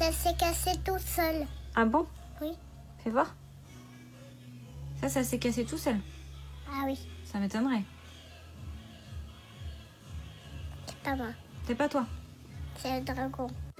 Ça s'est cassé tout seul. Ah bon? Oui. Fais voir. Ça s'est cassé tout seul. Ah oui, Ça m'étonnerait. c'est pas moi. C'est pas toi. C'est le dragon.